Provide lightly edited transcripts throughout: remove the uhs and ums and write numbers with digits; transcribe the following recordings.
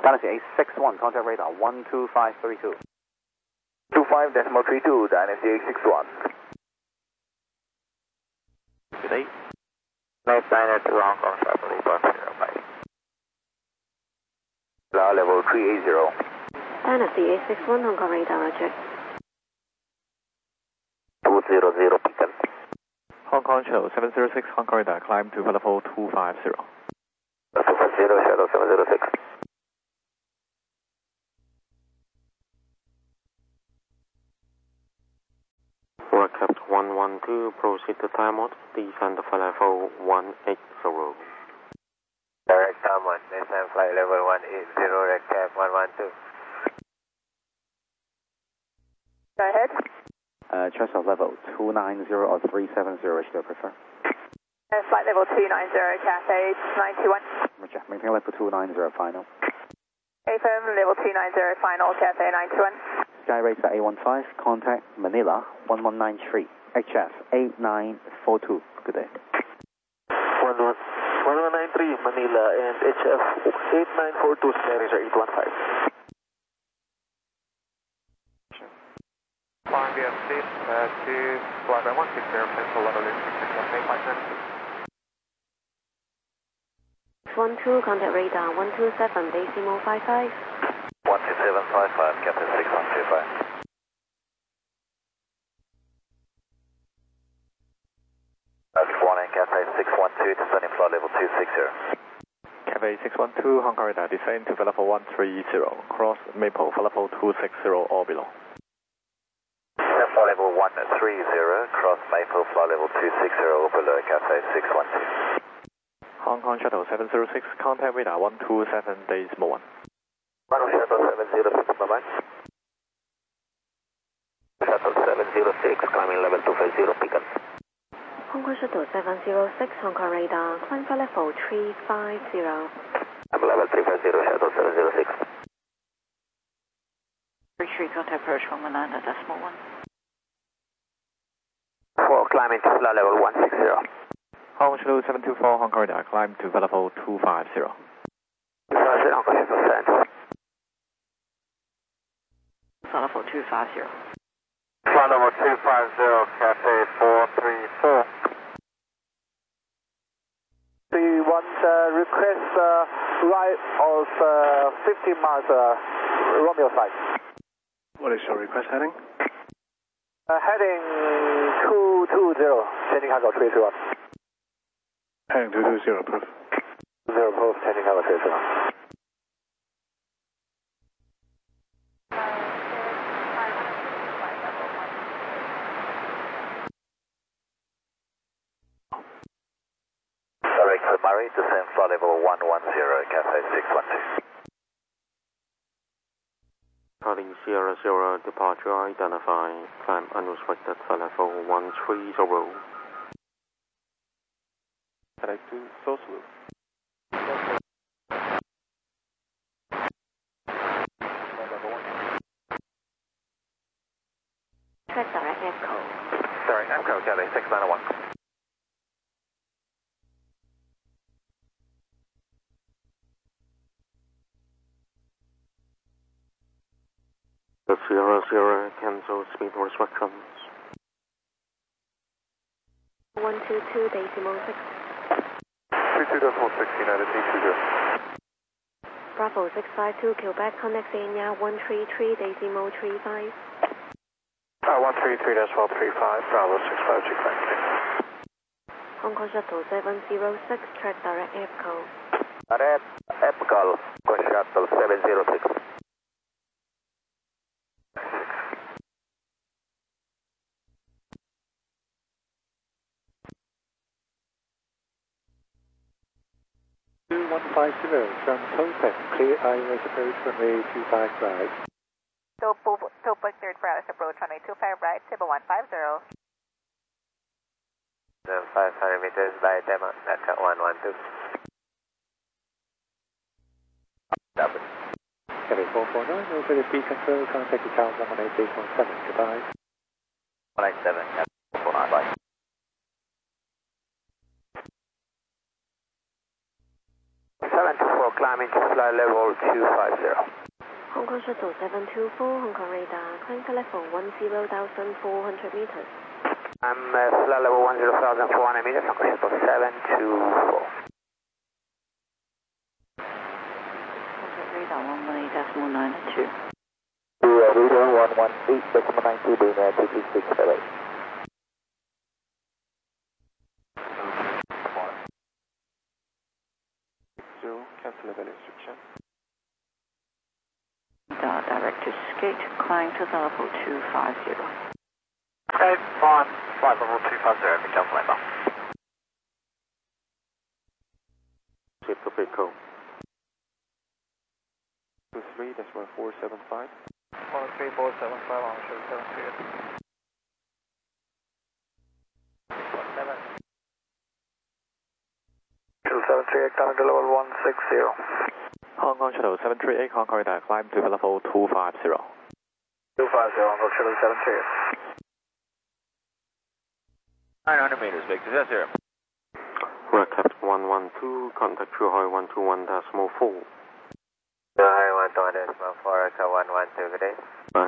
Dynasty A61, contact radar 12532. 25.32, Dynasty A61. Good day. Left Dynasty Hong Kong Sharply, 105. Level 380. Dynasty A61, Hong Kong radar, roger. 200 beacon. Hong Kong Shuttle 706, Hong Kong radar, climb to level 250. 250, Shuttle 706. Aircraft 112, proceed to time out, descend for level 180. Direct time 1, descend flight level 180, aircraft 112. Go ahead. Choice of level 290 or 370, which do you prefer? Flight level 290, Cathay 91. Roger, maintain level 290 final. AFM level 290, final, Cathay 91. Sky Racer A15, contact Manila 1193, HF 8942. Good day. 1193 Manila and HF 8942, Sky Racer 815. Flying BFC to flight by 160, pencil level 12, contact radar 127, decimal 55. 12755, Captain 6125. Warning, Cathay 612, descending flight level 260. Cathay 612, Hong Kong radar, descend to level 130, cross Maple for level 260 or below. Flight level 130, cross Maple, flight level 260 or below, Cathay 612. Hong Kong Shuttle 706, contact radar 127, decimal 1. Shuttle 706, bye-bye. Shuttle 706, climbing level 250, beacon. Hong Kong Shuttle 706, Hong Kong radar, climb for level 350. Level 350, Shuttle 706. Retreat, contact approach from Manila, decimal 1. 4, climbing to flight level 160. Hong Kong Shuttle 724, Hong Kong radar, climb to level 250. 250, Hong Kong Shuttle 7. Level 250. Flight level 250, Cathay 434. We want request right of 50 miles Romeo side. What is your request heading? Heading 220, sending cargo 331. Heading 220, proof. 0 proof, sending cargo 331. Direct Murray, descend flight level 110, Cathay 612. Charlie Sierra Sierra, departure identified, climb unrestricted for level 130. Cathay 2, so slow. Track direct EPCO. Direct EPCO, Cathay 691. The Sierra Sierra cancel speed restrictions. 122, decimal 6. 22.460, United 220. Bravo 652, Quebec, connect Kenya 133, decimal 35. 133.1235, Bravo 652, connecting. Hong Kong Shuttle 706, track direct EPCO. Direct EPCO, Hong Kong Shuttle 706. from Topek, clear IOS approach runway 25 right. Topek third for IOS approach runway 25 right, table 150. 500 meters by demo, that's at 112. Cathay 449, over the speed control, contact the tower 118.7, goodbye. 187, Cathay 449, bye. climbing to flight level 250. Hong Kong Shuttle 724, Hong Kong radar, climb for level 10,400 meters. I'm flight level 10,400 meters, Hong Kong Shuttle 724. Radar 118.92. Radar 118.92, being at 226.8. Cancel level instruction. Direct to skate, climb to level 250. Okay, fine. Flight level 250, be careful later. Ship to Pico. 23.475. 13475 on show 738. 738, coming to level 160. Hong Kong Shuttle 738, Hong Kong radar, climb to level 250. 250, Hong Kong Shuttle 738. 900 meters, Victor, yes, sir. Record 112, contact Shuhoi 121.4. Shuhoi 121.4, echo 112, good day. Bye.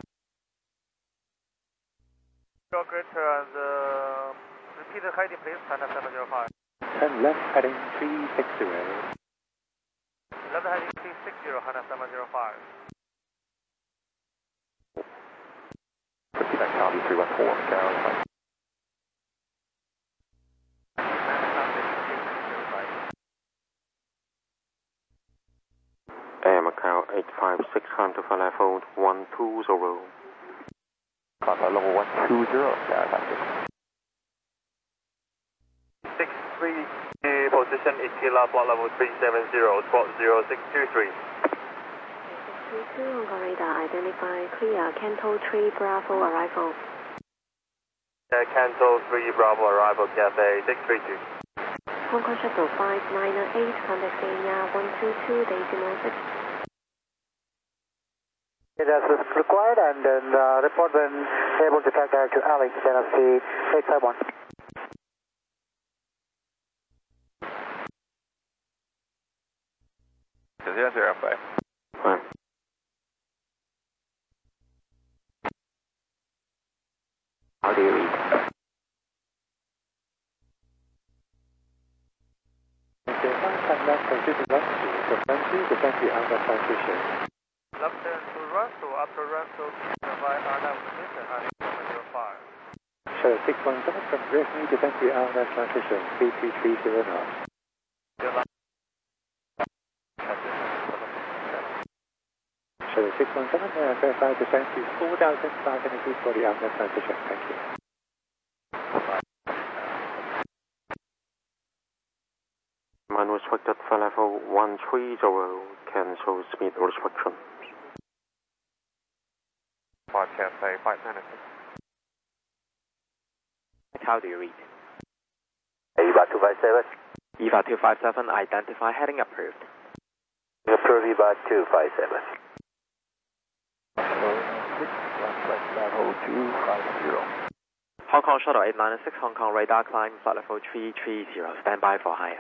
Good, and repeat the heading, please, 705. 10 left, heading 360. Left heading 360, 705. Repeat that, County 314, Carolina. Air Macau 856, climb to flight level 120. Contact level 120, Carolina. 63, position Ikila, flight level 370, spot 0623. 632, Hong Kong radar, identify clear, Canto 3 Bravo arrival. Canto 3 Bravo arrival, Cafe 632. Hong Kong Shuttle 598, contact Kenya 122.6. That's required, and then report when able to track direct to Alex, NFC 851. Yes, sir, okay. Bye. How do you read? Okay, time left position left to descend to under transition. Left turn to Russell, after Russell, provide RNAV position at 705. Shuttle 617 from Gresney, descend to under transition, 3330 knots. Shuttle 617, verify descent to 4,500 feet for the under transition. Thank you. Man restricted flight level 130, cancel speed restriction. 5 Cafe 596. How do you read? EVA 257. EVA 257, identify heading approved. Approve EVA 257. Level 250. Hong Kong Shuttle 896, Hong Kong radar, climb flight level 330, stand by for higher.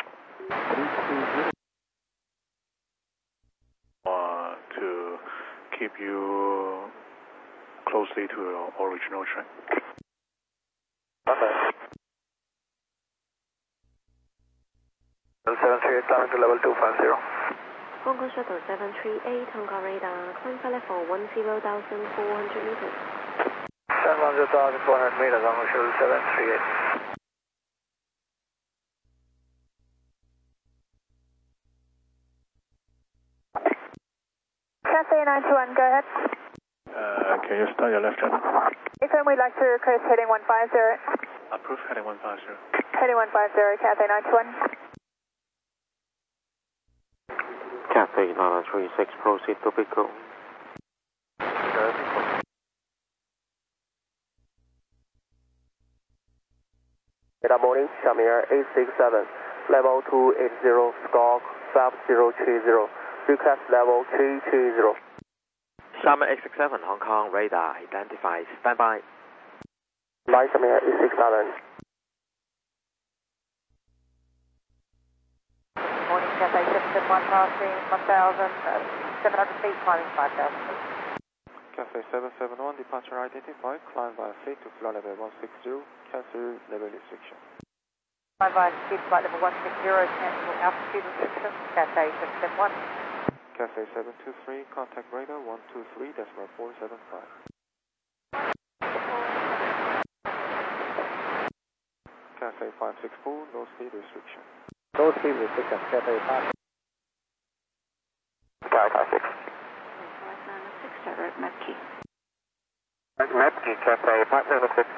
To keep you closely to your original track. Okay. 738, climbing to level 250. Hong Kong Shuttle 738, Hong Kong radar, climb for level 10,400 meters. 10,400 meters, Hong Kong Shuttle 738. Cafe 921, go ahead. Can you start your left turn? Confirm we'd like to request heading 150. Approve heading 150. Heading 150, Cafe 921. Cathay 936, proceed to Pico. Good morning, Shamir 867, level 280, squawk 5030, request level 320. Shamir 867, Hong Kong radar, identify, stand by. Bye, Shamir 867. Morning, Cathay 771 passing 1,700 feet, climbing 5,000 feet. Cathay 771, departure identified, climb via flight to flight level 160, cancel level restriction. Climb via speed flight level 160, cancel altitude restriction, Cathay 771. Cathay 723, contact radar 123.475. Cathay 564, no speed restriction. No speed restriction, Cathay 5. Sky 6. 596, direct Mepki. Mepki, Cathay 576.